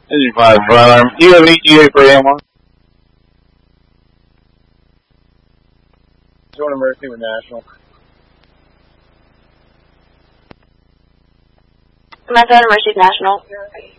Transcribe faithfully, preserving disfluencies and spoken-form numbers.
This is five five. Do you have an E T A for A M one? Join emergency with National. Commander, emergency with National.